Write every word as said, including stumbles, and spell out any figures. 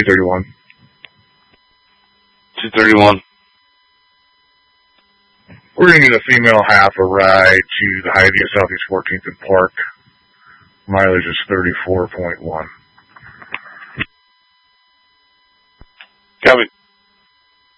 thirty-one. two thirty-one. We're going to get a female half a ride to the Hy-Vee Southeast fourteenth and Park. Mileage is thirty-four point one.